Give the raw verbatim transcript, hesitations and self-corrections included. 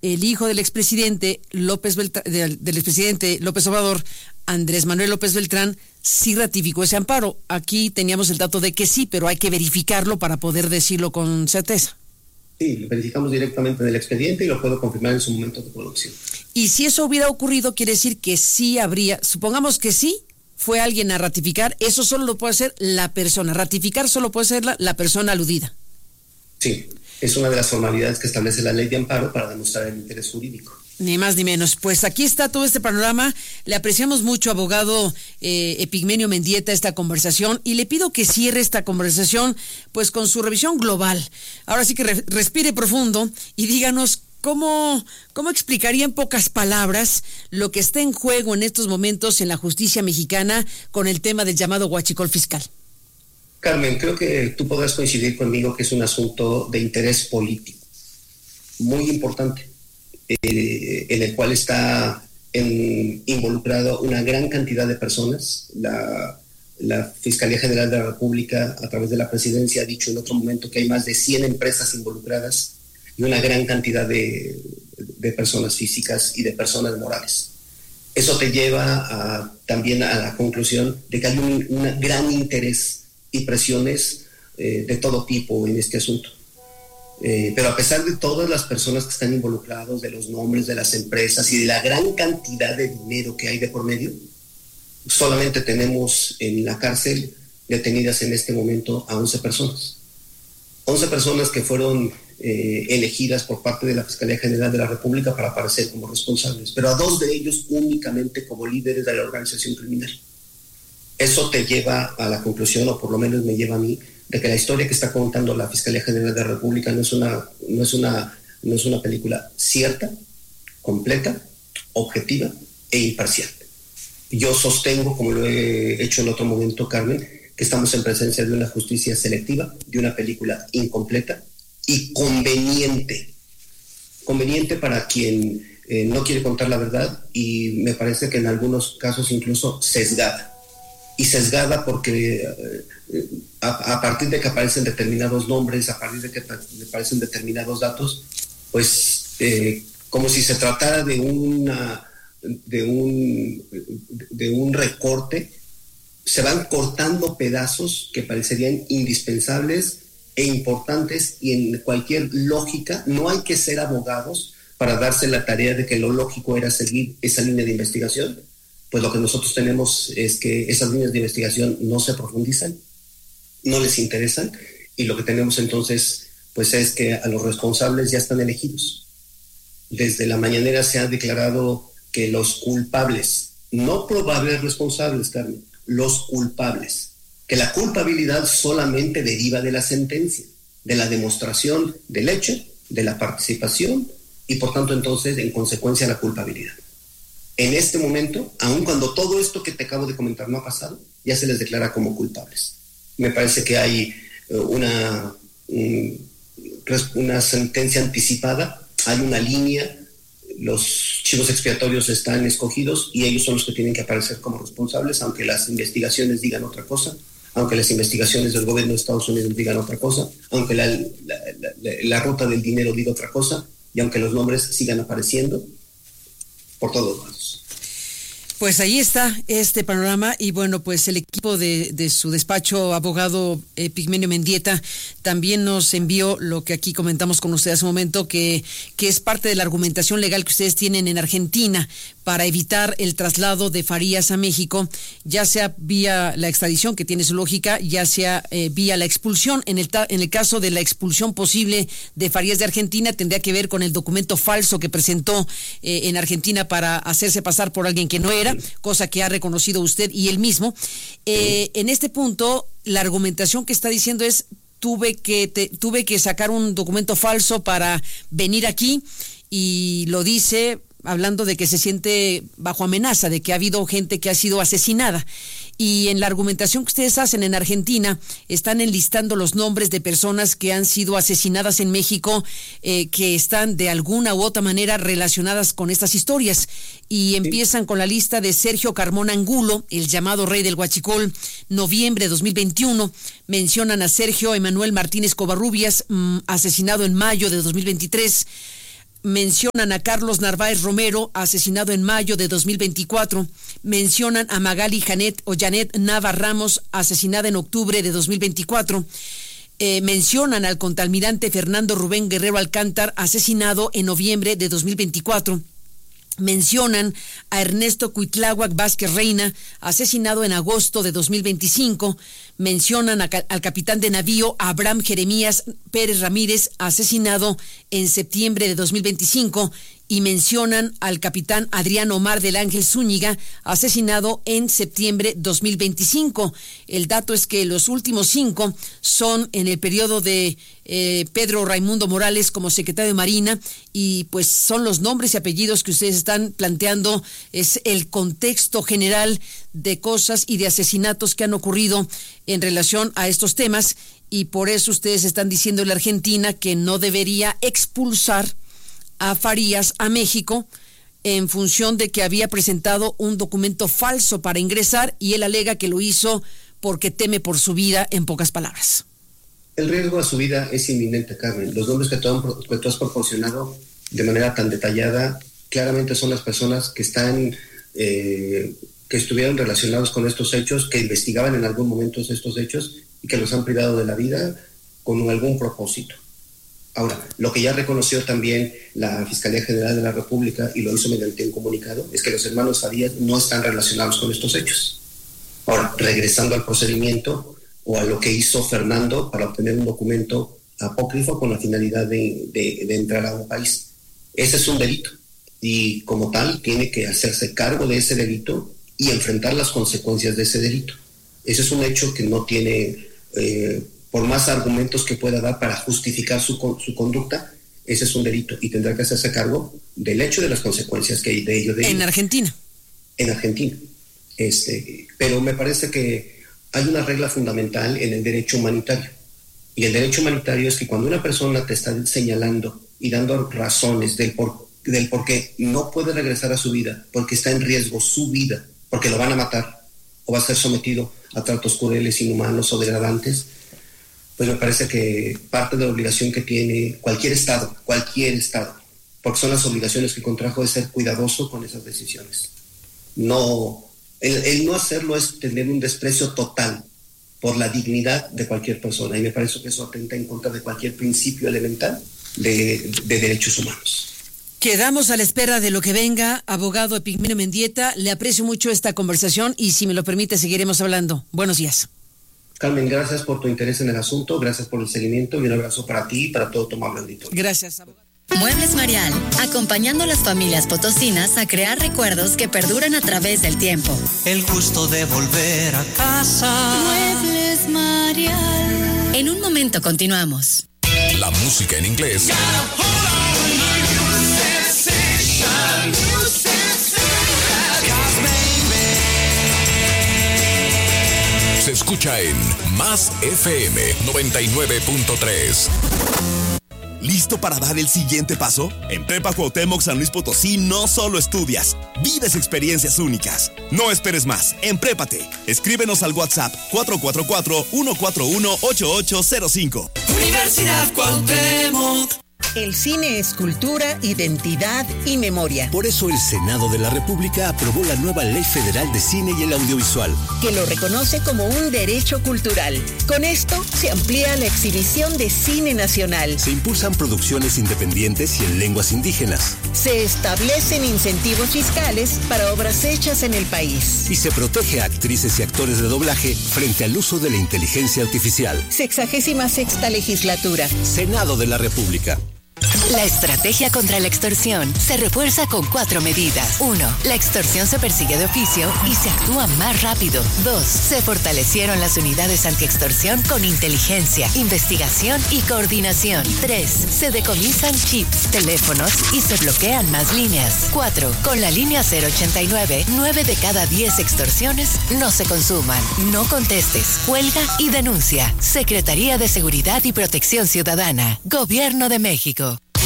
el hijo del expresidente López Beltrán, del, del expresidente López Obrador, Andrés Manuel López Beltrán, sí ratificó ese amparo. Aquí teníamos el dato de que sí, pero hay que verificarlo para poder decirlo con certeza. Sí, lo verificamos directamente en el expediente y lo puedo confirmar en su momento de producción. Y si eso hubiera ocurrido, quiere decir que sí habría, supongamos que sí, fue alguien a ratificar, eso solo lo puede hacer la persona. Ratificar solo puede ser la, la persona aludida. Sí, es una de las formalidades que establece la ley de amparo para demostrar el interés jurídico. Ni más ni menos. Pues aquí está todo este panorama. Le apreciamos mucho, abogado eh, Epigmenio Mendieta, esta conversación, y le pido que cierre esta conversación pues con su revisión global. Ahora sí que re- respire profundo y díganos cómo, cómo explicaría en pocas palabras lo que está en juego en estos momentos en la justicia mexicana con el tema del llamado huachicol fiscal. Carmen, creo que tú podrás coincidir conmigo que es un asunto de interés político muy importante, eh, en el cual está en, involucrado una gran cantidad de personas. La, la Fiscalía General de la República, a través de la presidencia, ha dicho en otro momento que hay más de cien empresas involucradas y una gran cantidad de, de personas físicas y de personas morales. Eso te lleva a, también a la conclusión de que hay un, un gran interés y presiones eh, de todo tipo en este asunto. Eh, pero a pesar de todas las personas que están involucradas, de los nombres de las empresas y de la gran cantidad de dinero que hay de por medio, solamente tenemos en la cárcel detenidas en este momento a once personas. once personas que fueron eh, elegidas por parte de la Fiscalía General de la República para aparecer como responsables, pero a dos de ellos únicamente como líderes de la organización criminal. Eso te lleva a la conclusión, o por lo menos me lleva a mí, de que la historia que está contando la Fiscalía General de la República no es una, no es una, no es una película cierta, completa, objetiva e imparcial. Yo sostengo, como lo he hecho en otro momento, Carmen, que estamos en presencia de una justicia selectiva, de una película incompleta y conveniente. Conveniente para quien eh, no quiere contar la verdad, y me parece que en algunos casos incluso sesgada. Y sesgada porque eh, a, a partir de que aparecen determinados nombres, a partir de que aparecen determinados datos, pues eh, como si se tratara de una de un de un recorte, se van cortando pedazos que parecerían indispensables e importantes, y en cualquier lógica no hay que ser abogados para darse la tarea de que lo lógico era seguir esa línea de investigación. Pues lo que nosotros tenemos es que esas líneas de investigación no se profundizan, no les interesan, y lo que tenemos entonces pues es que a los responsables ya están elegidos. Desde la mañanera se ha declarado que los culpables, no probables responsables, Carmen, los culpables, que la culpabilidad solamente deriva de la sentencia, de la demostración del hecho, de la participación, y por tanto entonces en consecuencia la culpabilidad. En este momento, aun cuando todo esto que te acabo de comentar no ha pasado, ya se les declara como culpables. Me parece que hay uh, una, um, una sentencia anticipada, hay una línea, los chivos expiatorios están escogidos y ellos son los que tienen que aparecer como responsables, aunque las investigaciones digan otra cosa, aunque las investigaciones del gobierno de Estados Unidos digan otra cosa, aunque la, la, la, la ruta del dinero diga otra cosa, y aunque los nombres sigan apareciendo por todos lados. Pues ahí está este panorama, y bueno, pues el equipo de, de su despacho, abogado Epigmenio Mendieta, también nos envió lo que aquí comentamos con usted hace un momento, que, que es parte de la argumentación legal que ustedes tienen en Argentina para evitar el traslado de Farías a México, ya sea vía la extradición, que tiene su lógica, ya sea eh, vía la expulsión. En el, ta- en el caso de la expulsión posible de Farías de Argentina, tendría que ver con el documento falso que presentó eh, en Argentina para hacerse pasar por alguien que no era, cosa que ha reconocido usted y él mismo. Eh, en este punto, la argumentación que está diciendo es: tuve que te, tuve que sacar un documento falso para venir aquí, y lo dice hablando de que se siente bajo amenaza, de que ha habido gente que ha sido asesinada. Y en la argumentación que ustedes hacen en Argentina, están enlistando los nombres de personas que han sido asesinadas en México, eh, que están de alguna u otra manera relacionadas con estas historias. Y empiezan con la lista de Sergio Carmona Angulo, el llamado rey del huachicol, noviembre de dos mil veintiuno. Mencionan a Sergio Emanuel Martínez Covarrubias, mmm, asesinado en mayo de dos mil veintitrés. mencionan a Carlos Narváez Romero, asesinado en mayo de dos mil veinticuatro. Mencionan a Magali Janet o Janet Nava Ramos, asesinada en octubre de dos mil veinticuatro. Eh, mencionan al contraalmirante Fernando Rubén Guerrero Alcántar, asesinado en noviembre de dos mil veinticuatro. Mencionan a Ernesto Cuitláhuac Vázquez Reina, asesinado en agosto de dos mil veinticinco. Mencionan a, al capitán de navío Abraham Jeremías Pérez Ramírez, asesinado en septiembre de dos mil veinticinco. Y mencionan al capitán Adrián Omar del Ángel Zúñiga, asesinado en septiembre de dos mil veinticinco. El dato es que los últimos cinco son en el periodo de eh, Pedro Raimundo Morales como secretario de Marina, y pues son los nombres y apellidos que ustedes están planteando, es el contexto general de cosas y de asesinatos que han ocurrido en relación a estos temas, y por eso ustedes están diciendo a la Argentina que no debería expulsar a Farías a México en función de que había presentado un documento falso para ingresar, y él alega que lo hizo porque teme por su vida, en pocas palabras. El riesgo a su vida es inminente, Carmen. Los nombres que tú, han, que tú has proporcionado de manera tan detallada claramente son las personas que están eh, que estuvieron relacionados con estos hechos, que investigaban en algún momento estos hechos y que los han privado de la vida con algún propósito. Ahora, lo que ya reconoció también la Fiscalía General de la República, y lo hizo mediante un comunicado, es que los hermanos Farías no están relacionados con estos hechos. Ahora, regresando al procedimiento o a lo que hizo Fernando para obtener un documento apócrifo con la finalidad de, de, de entrar a un país, ese es un delito, y como tal tiene que hacerse cargo de ese delito y enfrentar las consecuencias de ese delito. Ese es un hecho que no tiene... Eh, por más argumentos que pueda dar para justificar su, su conducta, ese es un delito y tendrá que hacerse cargo del hecho de las consecuencias que hay de ello. De en ello. Argentina. En Argentina. Este, pero me parece que hay una regla fundamental en el derecho humanitario. Y el derecho humanitario es que cuando una persona te está señalando y dando razones del por, del por qué no puede regresar a su vida, porque está en riesgo su vida, porque lo van a matar o va a ser sometido a tratos crueles, inhumanos o degradantes, pues me parece que parte de la obligación que tiene cualquier Estado, cualquier Estado, porque son las obligaciones que contrajo, de ser cuidadoso con esas decisiones. No, el, el no hacerlo es tener un desprecio total por la dignidad de cualquier persona, y me parece que eso atenta en contra de cualquier principio elemental de, de derechos humanos. Quedamos a la espera de lo que venga, abogado Epigmenio Mendieta. Le aprecio mucho esta conversación y, si me lo permite, seguiremos hablando. Buenos días. Carmen, gracias por tu interés en el asunto, gracias por el seguimiento y un abrazo para ti y para todo tu amable auditorio. Gracias, abogado. Muebles Marial, acompañando a las familias potosinas a crear recuerdos que perduran a través del tiempo. El gusto de volver a casa. Muebles Marial. En un momento continuamos. La música en inglés se escucha en Más F M noventa y nueve punto tres. ¿Listo para dar el siguiente paso? En Prepa Cuauhtémoc San Luis Potosí no solo estudias, vives experiencias únicas. No esperes más, emprépate. Escríbenos al WhatsApp cuatro cuatro cuatro, uno cuatro uno, ocho ocho cero cinco. Universidad Cuauhtémoc. El cine es cultura, identidad y memoria. Por eso el Senado de la República aprobó la nueva Ley Federal de Cine y el Audiovisual, que lo reconoce como un derecho cultural. Con esto se amplía la exhibición de cine nacional. Se impulsan producciones independientes y en lenguas indígenas. Se establecen incentivos fiscales para obras hechas en el país. Y se protege a actrices y actores de doblaje frente al uso de la inteligencia artificial. Sexagésima sexta legislatura. Senado de la República. La estrategia contra la extorsión se refuerza con cuatro medidas. Uno, la extorsión se persigue de oficio y se actúa más rápido. Dos, se fortalecieron las unidades antiextorsión con inteligencia, investigación y coordinación. Tres, se decomisan chips, teléfonos y se bloquean más líneas. Cuatro, con la línea cero ochenta y nueve, nueve de cada diez extorsiones no se consuman. No contestes, cuelga y denuncia. Secretaría de Seguridad y Protección Ciudadana. Gobierno de México.